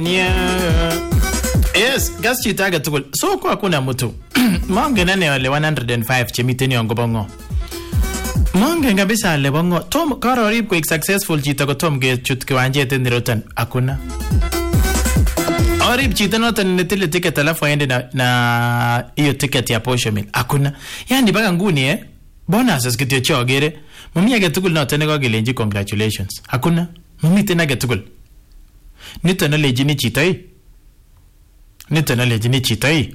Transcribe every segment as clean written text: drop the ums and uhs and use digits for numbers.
Yes, gas chito age tugul. So kwa kuna mtu. Mange nane wale 105 chemiten yon gobongo. Mange kabisa le bongo. Tom karorib ko successful chito ko tom ge chut kiwanjet ndirotan akuna. Orib chito notan netile ticket alafu aende na hiyo ticket ya posho mil. Akuna. Yani baka nguni bonus kityo chogere. Mami age tugul notan ko gelenji congratulations. Akuna. Mami tena age tugul. Nito na lejini chitai.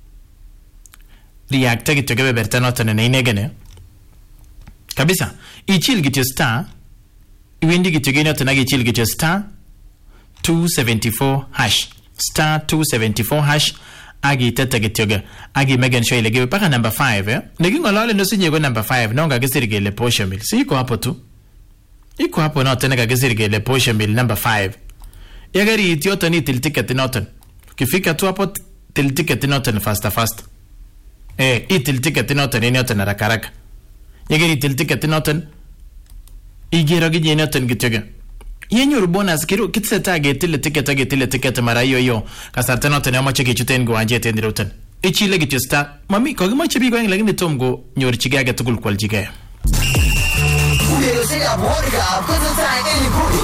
Reacta kityo kebe berta notan na inegene. Kabisa. Ichil kityo star. Iwendi kityo gene notan ichil kityo star 274 hash. Star 274 hash. Agi teta kityo ge. Agi megen show ile paka number 5 Negi ngolole no sinye go number 5 nonga gesirigele posho mil. Si iko hapo tu. Iko hapo notan ga gesirigele posho mil number 5. Yagari itioto ni til ticket noton. Kifika tu hapo til ticket noton fast. Itil ticket noton ni noton haraka. Yagari til ticket noton. Igero gije noton gityoga. Yenyu bonus kiru kitseta getil ticket mara yo. Kasarta noton amache kichuten go anje ten roton. Ichile gityo star. Mami ko gimache bi go lakini tom go nyor chiga ga tugul kwal jiga. Ule sega borga kozo sai eli budi.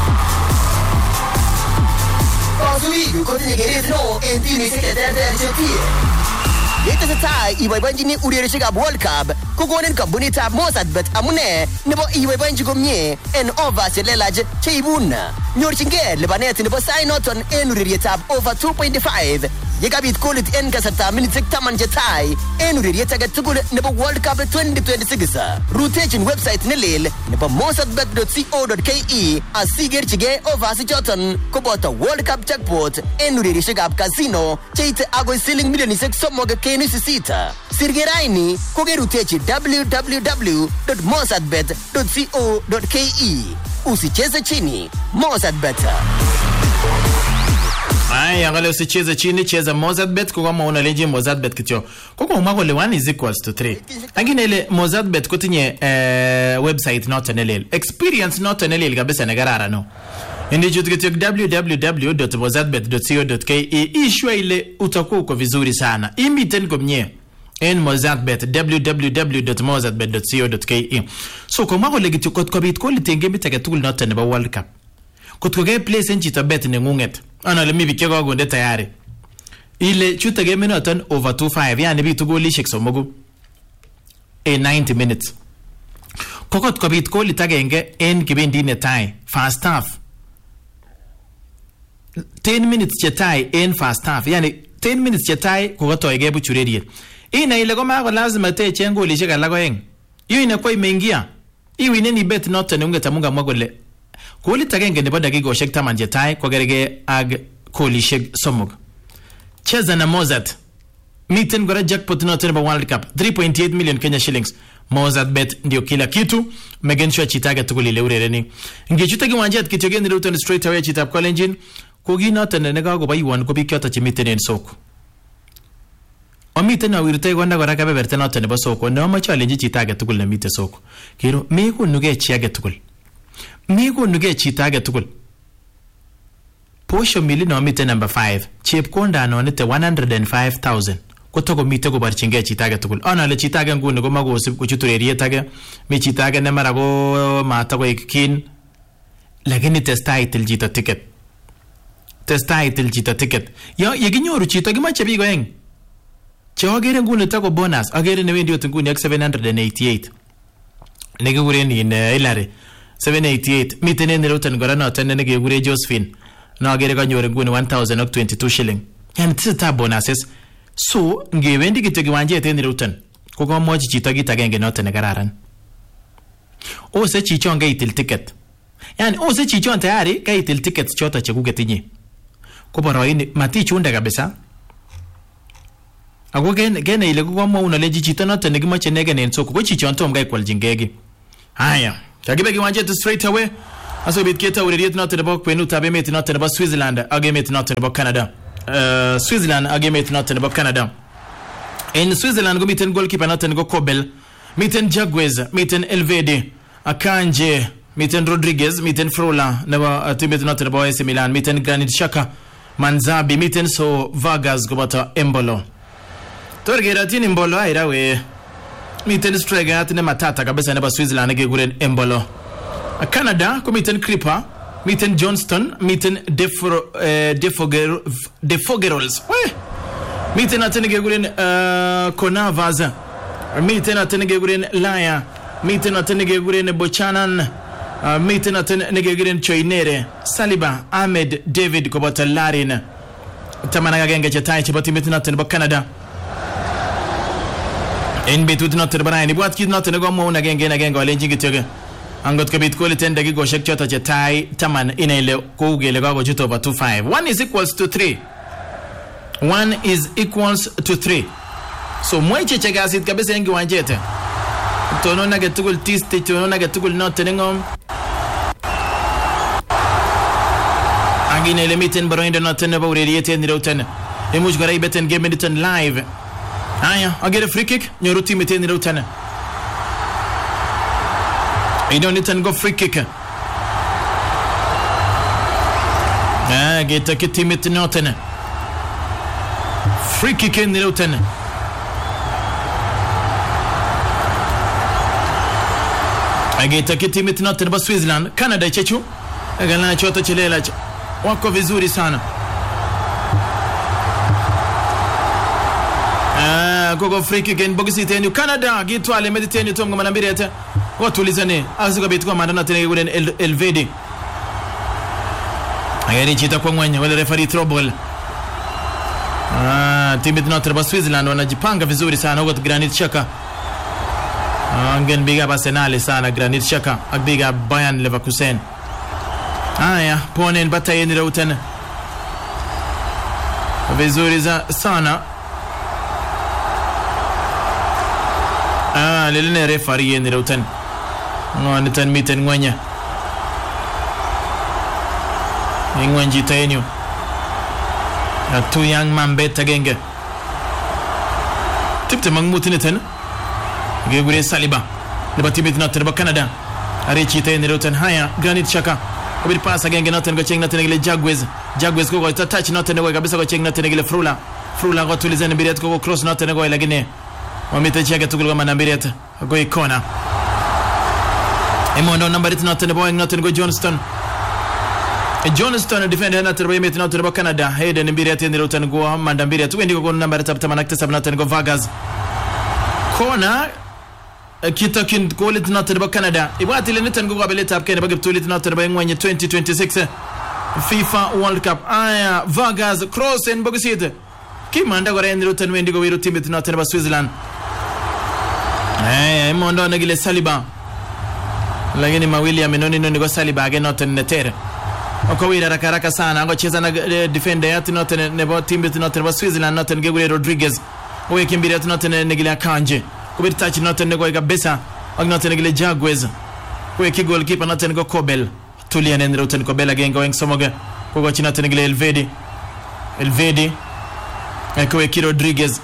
Pazuigu kote gerez no entini sekretär der Argentina. Yete setai ibai banjini urereshega World Cup kugonen kampuni ta Mozartbet amune nebo ibai banji gomnye en over selelaj cheibuna nyorchinge lebanet nebo sai noton en urerietab over 2.5 yegabit kolit en kasarta minute taman jetai en urerietaga tugul nebo World Cup 2026 rutechin website nelel nebo mozartbet.co.ke asigerchige over sichoton koboto World Cup jackpot en urereshegab casino cheite agoi ceiling milionishek somok Kenisisita. Sirgeraini kogerutechi www.mozartbet.co.ke. Usicheze chini. Mozartbet. Angale usicheze chini, cheza Mozartbet kama unalenje Mozartbet kityo. Koko umagole 1 is equals to 3. Angine ile Mozartbet kutinye website not NLL. Experience not NLL kabisa nagarara no. Ndi jutukitio www.mozartbet.co.ke ishwa ile utakuwa uko vizuri sana. Imiten komnye en Mozartbet www.mozartbet.co.ke. So koma ko legitio kot ko bit ko litenge bitake tugul not ne ba World Cup. Kot ko ge place en chita bet ne ngunget. Ana le mi bikego gonde tayari. Ile chuta game noton over 25 yani bitu go lishek somogo. 90 minutes. Kokot ko bit ko litagenge en kibendi ne tai first half. 10 minutes chetai en first half yani 10 minutes chetai kugoto egebu chureriet ina ile goma ko lazima te chengo lishika lago eng hiyo inakuwa imeingia hiyo ineni bet not ne ungetamunga mwagole kuli tagenge ne boda gigo shek taman chetai ko gerege ag kolishek somog cheza na Mozart miten gora jackpot not ne World Cup 3.8 million Kenya shillings Mozartbet ndio kila kitu megensho chitaga tugulile urereni ngechuta giwanjet kitogeni luton straight away chitap college kogi noton ne ga go baywan ko bikyota chimiten en soko amiten awirte gonda gora ka beberte noton nebo soko no ma challenge chitaga tugul ne mite soko kiro me ko nuge chiage tugul posho mili no mite number 5 chep konda no ne te 105,000 kotoko mite ko barchinge chitaga tugul ana le chitaga ngune ko magosib ko chuturerietaga mi chitaga ne marago mata ko ikin lakini testitle jito ticket yo yeginyoru chito gimache bigo eng chogere ngune tako bonus agere ne wendi otunguni ak 788 negiguren in Hilary 788 miten en roten gora noten ne gegure Josephine no agere kanyoru ngune 1022 shilling yani tsita bonuses so ngewendi kityo giwanje ten roten ko gomochi chito gitagenge noten ne kararan ose chichon gaitil ticket yani ose chichon tayari gaitil tickets chota chekugetinye ko boroini matichunde kabisa ako gene ile ko mo unaleji chito noton negimache negen en soko ko chichon tom gai kwaljingegi haya kagibe giwanje to straight away aso bit keta ureriet noton nebo kwenuta abemet noton nebo Switzerland agemet noton nebo Canada Switzerland agemet noton nebo Canada en Switzerland go miten goalkeeper noton go Kobel miten Jaguez miten LVD Akanje miten Rodriguez, miten Frula nebo timit noton nebo AC Milan, miten Granit Xhaka, Manzabi, miten so Vargas koboto Embolo. Torgeratini Embolo airawe. Miten striker ne matata kabisa nebo Switzerland nekekuren Embolo. Canada ko miten Kripper, miten Johnston, miten Defogerols. Miten atenekekuren Konavas. Miten atenekekuren Laya. Miten atenekekuren Bochanan. Miten atenekekuren Choinere. Saliba, Ahmed, David koboto Larin. Tamana genge chetai cheboti miten atenebo Canada. En betut noton baraini ibwat kit noton negomwaun agenge olenjin kityo angot kobit koliten dakikoshek choto chetai taman inaile kou kele kakochut over 2-5. 1 is equals to 3. 1 is equals to 3. So mweche chekasit kabisa en kiwanjet. Tonon age tugul tisti, tonon age tugul noton ngom. Agine ile miten boroindo noton nebo ureriet en routen. Imuch kora ibeten game editon live. Aya, agere free kick, nyoru team iten routen. Idonitan go free kick. Geta ke team iten routen. Free kick in routen. Ageta ke team iten routen ba Switzerland, Canada chechu. Agana chota chelela. Wako vizuri sana. Gogo free kick in bogisi tenu Canada gitwale mediteni tom ngoma nambiri ate watulizane aziko bitwa mandana tene gulen Elvedi ayari chita kwa mwenye wale referee trouble timu notre ba Switzerland wanajipanga vizuri sana huko Granit Xhaka angen biga Arsenal sana Granit Xhaka akbiga Bayern Leverkusen aya ponen batayeni routen vizuri sana lelene referee ni routen ngonitan miten ngwenya ngwenji tayenyo atu yang mambeta genge tipte mangmutineten gegure Saliba ne batimit noten ba Canada arechi tayen routen haya Granit Xhaka obir pasa genge noten go cheng noten gele Jaguez go touch noten go kabisa go cheng noten gele Frula go tulizane biret go cross noten go lagine wamite cheke tugul kama nambiri ata go ikona emondo nambari tinoten boy noten go Johnston defender na terbe met noten bo Canada heden nambiri ata routen go mandambiri ata wendi go nambari tabta manakte sabnaten go Vargas kona kitakin golit noten bo Canada ibati le neten go beleta apkene bagib tulit noten bo ngwenye 2026 FIFA World Cup aya Vargas cross en bogusite kimanda go rendi routen wendi go wiru timit noten bo Switzerland mondo nagile Saliba lakini mawili amenoni go Saliba again not netere okowira rakaraka sana ngocheza na defender yati not nebo team bit not nebo Switzerland not ngegure Rodriguez oye kimbira not negile Kanje kubir touch not nego kabisa not negile Jaguez oye ki goalkeeper not nego Kobel tuliane ndro ten Kobel again going somoga kogo china negile Elvedi ekowe ki Rodriguez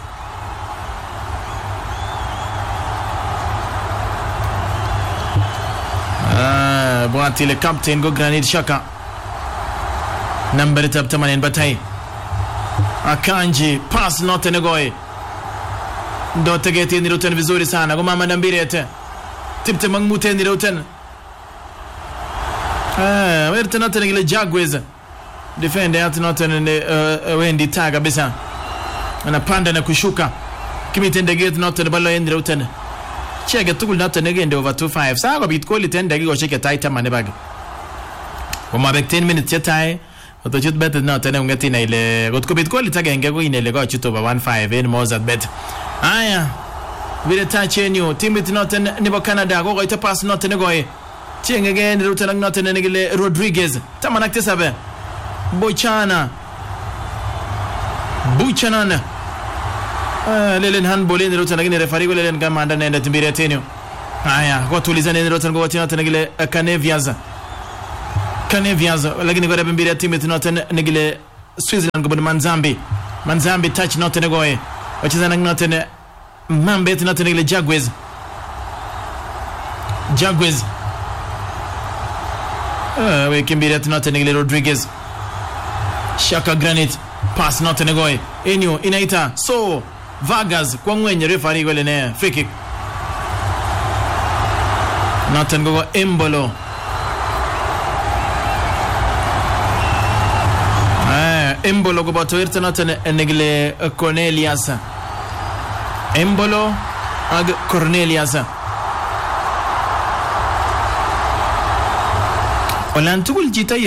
Boati le captain go Granit Xhaka number tab tamanen batay Akanji pass note negoy do tegeti ni routen vizuri sana go mama nambiri ete tipte mangmute ni routen werte note ngile Jaguez defender at note wendi taga bisa anapanda na kushuka kimitende gate note balo endi routen chege tugul note negende over 2-5 sago bit call it ndagi go cheke taita mane bag koma bek 10 minutes yetai oto chut bet note ne ngati na ile got ko bit call it agenge go inele go chut over 1-5 en mozat bet aya bile tachenyo timit note ne bo Canada go ita pass note ne go chenge gen route note ne ngile Rodriguez tamanakte sabe Buchanan lelen handball in routen agine referee lelen gamanda nenda timbire tenyo aya go tulizane in routen go watina tenegile Canevias lakini go rebimbire timu tinoten negile Switzerland go Manzambi touch noten negoe wachiza na noten mambe tinoten negile Jaguez we kimbiret noton negile Rodriguez. Shaka Granit pass noton negoy enyo inaita so Vargas kwa ngwenye referee gole ne free kick noton gogo Embolo Embolo go bato irta noton negile Cornelius Embolo ag Cornelius Olantugul jita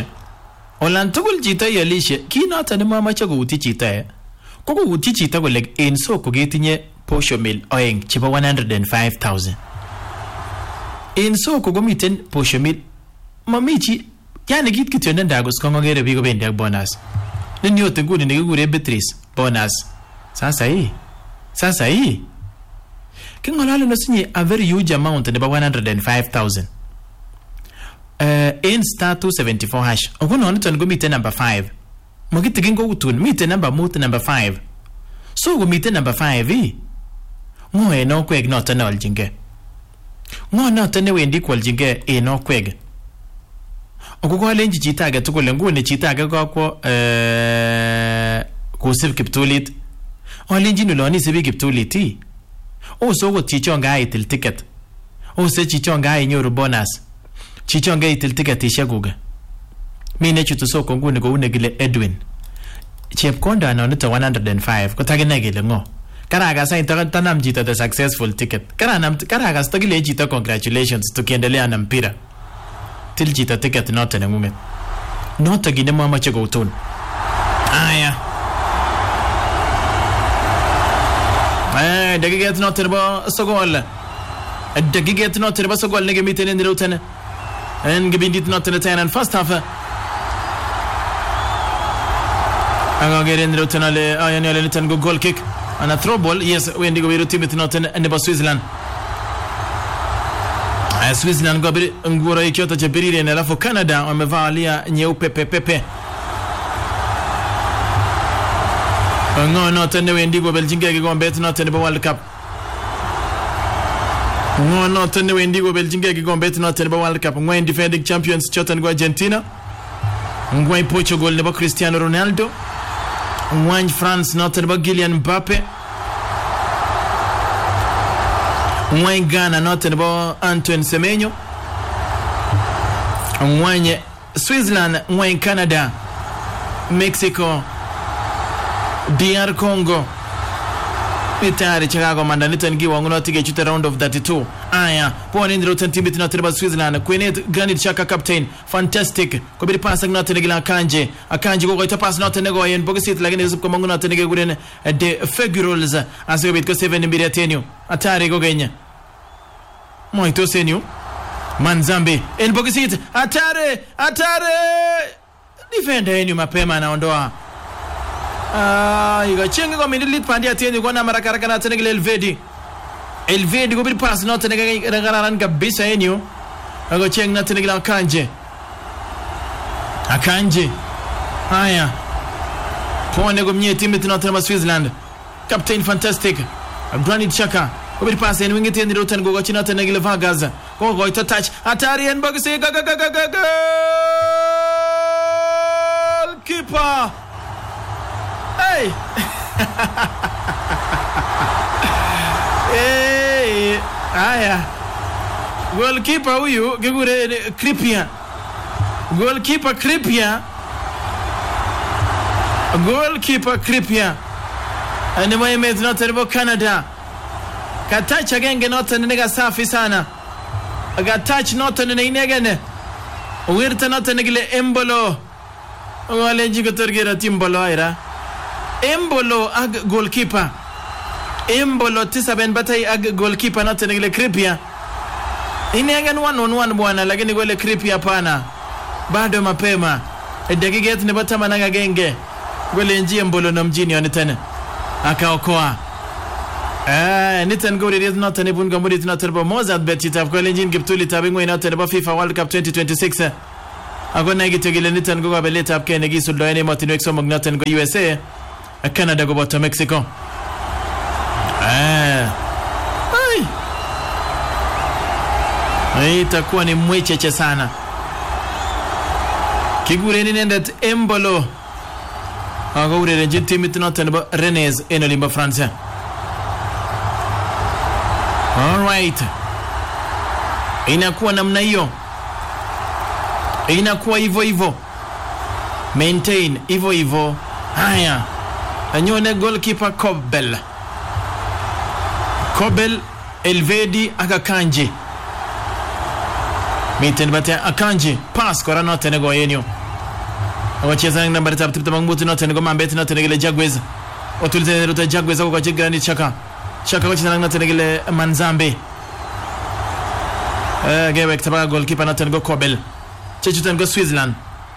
yalishe kinata ne mama cha guti chita ko guti chita gole en so ko getinye posho mil oeng chebo 105,000 en so ko gomiten posho mil mamichi yani git kityo ndagos ko ngere bigo bendi ak bonus nini yote nguni ngigure Beatrice bonus sasa hii kingolalo nosinye a very huge amount nebo 105,000 in star 274 hash ogono onton go mite number 5 mogitikin go utun mite number 5 so go mite number 5 ngo eno kweg noton oljinge ngo noton ne wendi kwaljinge eno kweg ogogo lenji chita age tugul ngune chita age ko kusib kiptulit olenji nuloni sibi kiptulit so go tichonga itil ticket se chichonga inyoru bonus chichonga itil ticket ishaguga mine chutu soko ngune go unegile Edwin chepkonda anonito 105 kotaginegile ngo karaga sain tanam jita the successful ticket karaga stagile jita congratulations tukiendelea na mpira til jita ticket not na ngumet not agine mama chego utun aya dagiget not terba sogol dagiget not terba sogol nege miten ni rutene en gebindit not tenen first half aga geren rutene le ayan le ten goal kick and a throw ball yes when digo wiru timit not en ba Switzerland Switzerland go biri ngura ikiota cha birire na alafu Canada wamevalia nyeupe pepepe ngono tende wendigo Belgique gigombe not en World Cup ngono tende wendigo Belgique gigombe not en World Cup ngwen defending champions chotan go Argentina ngwen Portugal ne ba Cristiano Ronaldo ngwen France not en ba Kylian Mbappe ngwen Ghana not en ba Antoine Semenyo ngwen Switzerland ngwen Canada Mexico DR Congo mitari Chicago mandanita ngi wanguno tige chute round of 32 aya pone ndiro tentimit na terba Switzerland Quenet Granit Xhaka captain fantastic ko biri pass na tenegila akanji go goita pass na tenego yen bogisit lagene zup ko manguno tenege guren de figurals asebit ko 7 mbiri atenyo atari go genya moito senyu Manzambi en bogisit atare defender yenu mapema anaondoa iga chenga kwa mindilit pandia tieni kwa na marakaraka na tenegile Elvedi go biri pass na tenegile rangararan kabisa enyo ago chenga na tenegile Akanje haya pone go mnye timu tinatema Switzerland captain fantastic Granit Xhaka go biri pass en wingi tieni rotan go china tenegile Vargas go ita touch atari en bogisi keeper hey hey aya goalkeeper huyu gigure Kripia goalkeeper Kripia ani mohamed noterbo Canada katacha genge noten nega safi sana aga touch noten ne inegene wirta noten gile Embolo wale jigo torgira timbolo aira Embolo ag goalkeeper Embolo tisaben batay ag goalkeeper na tenegile Kripia inengan 1-on-1 bwana lakini gole Kripia pana bado mapema dakika ni batama nanga genge gole njie Embolo na mjini onetana akaokoa nitan gori rit not ne bun gamuri tit not ba Mozart betita ko lenjin giptuli tabingo ina ba FIFA World Cup 2026 agona gitegile nitan go abeleta apke ne gisuldo ene Martin Exo Magnaten go USA Canada go bota Mexico itakuwa ni mwecheche sana kiguren inendet Embolo ako urerenjin timit noton nebo Rennes en olimbo France. Alright, inakuwa namna hiyo, inakuwa hivyo, maintain hivyo. Haya, anyone goalkeeper Kobel Elvedi Akakanji miten bate Akanji pass kora noten go yenyo wacheza namba 3 mangmutu noten go mambet noten gele Jagwez otulze rota Jagwez ko Granit Xhaka wacheza noten gele Manzambe gewe ktaba goalkeeper noten go Kobel chechuten go Switzerland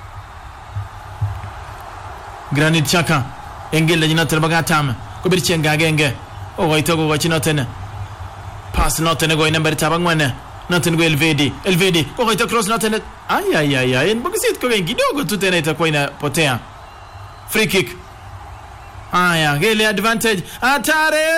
Granit Xhaka engele noten bagatam ko birchenga genge o itogo go chinoten pass noten go namba 3 ngwane noten go Elvedi ko ito cross noten ay mbakisit ko kidogo tu tena itakuwa inapotea. Free kick. Aya, gele advantage atare